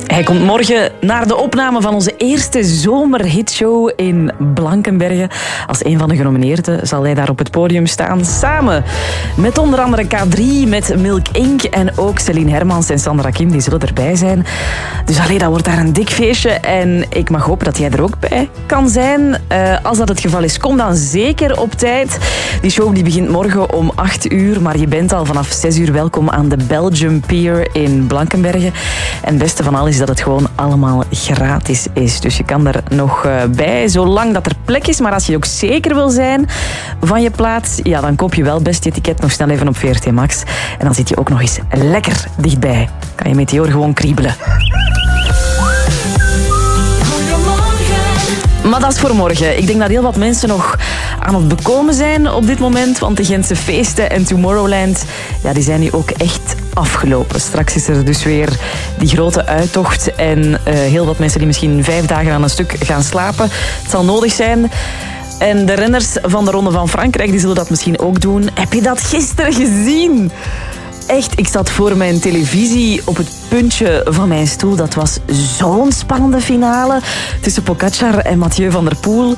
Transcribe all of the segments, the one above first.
Hij komt morgen naar de opname van onze eerste zomerhitshow in Blankenberge. Als een van de genomineerden zal hij daar op het podium staan. Samen met onder andere K3, met Milk Inc. En ook Celine Hermans en Sandra Kim, die zullen erbij zijn. Dus dat wordt daar een dik feestje. En ik mag hopen dat jij er ook bij kan zijn. Als dat het geval is, kom dan zeker op tijd. Die show die begint morgen om 8 uur. Maar je bent al vanaf 6 uur welkom aan de Belgium Pier in Blankenberge. En het beste van alles is dat het gewoon allemaal gratis is. Dus je kan er nog bij, zolang dat er plek is. Maar als je ook zeker wil zijn van je plaats, ja, dan koop je wel best je ticket nog snel even op VRT Max. En dan zit je ook nog eens lekker dichtbij. Kan je Meteor gewoon kriebelen. Maar dat is voor morgen. Ik denk dat heel wat mensen nog aan het bekomen zijn op dit moment. Want de Gentse feesten en Tomorrowland, ja, die zijn nu ook echt afgelopen. Straks is er dus weer die grote uittocht. En heel wat mensen die misschien 5 dagen aan een stuk gaan slapen. Het zal nodig zijn. En de renners van de Ronde van Frankrijk, die zullen dat misschien ook doen. Heb je dat gisteren gezien? Echt, ik zat voor mijn televisie op het puntje van mijn stoel. Dat was zo'n spannende finale tussen Pogačar en Mathieu van der Poel.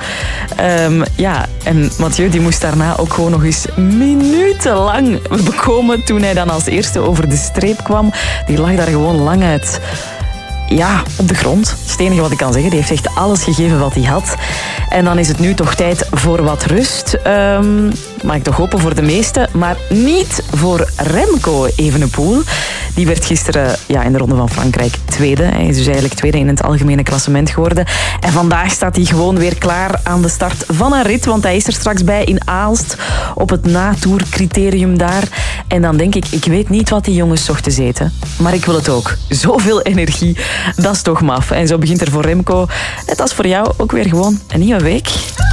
En Mathieu die moest daarna ook gewoon nog eens minutenlang bekomen toen hij dan als eerste over de streep kwam. Die lag daar gewoon lang uit. Ja, op de grond. Dat is het enige wat ik kan zeggen. Die heeft echt alles gegeven wat hij had. En dan is het nu toch tijd voor wat rust. Mag ik toch hopen voor de meesten. Maar niet voor Remco Evenepoel. Die werd gisteren in de Ronde van Frankrijk tweede. Hij is dus eigenlijk tweede in het algemene klassement geworden. En vandaag staat hij gewoon weer klaar aan de start van een rit. Want hij is er straks bij in Aalst. Op het natourcriterium daar. En dan denk ik weet niet wat die jongens zochten eten. Maar ik wil het ook. Zoveel energie. Dat is toch maf. En zo begint er voor Remco, net als voor jou, ook weer gewoon een nieuwe week.